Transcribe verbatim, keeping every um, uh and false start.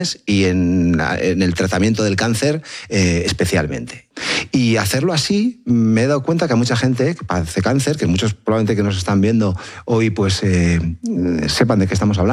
y en, en el tratamiento del cáncer eh, especialmente. Y hacerlo así, me he dado cuenta que a mucha gente que padece cáncer, que muchos probablemente que nos están viendo hoy, pues eh, sepan de qué estamos hablando.